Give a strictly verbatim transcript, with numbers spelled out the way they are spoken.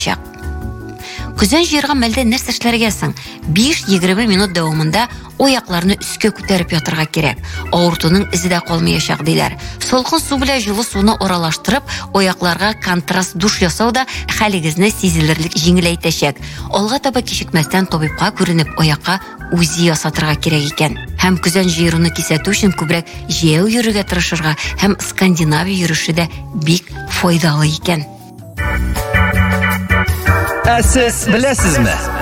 Күзән җыерган мәлдә нәрсә эшләргә соң? биш-егерме минут дәвамында аякларны өскә күтәреп ятырга кирәк. Авыртуның изе дә калмаячак диләр. Салкын су белән җылы суны аралаштырып, аякларга контраст душ ясау да хәлегезне сизелерлек җиңеләйтәчәк. Алга таба кичекмәстән табибка күренеп, аякка үзе ясатырга кирәк икән. Һәм күзән җыеруны кисәтү өчен күбрәк җәяү йөрергә тырышырга, һәм Скандинавия йөреше дә бик файдалы икән. Ә сез беләсезме?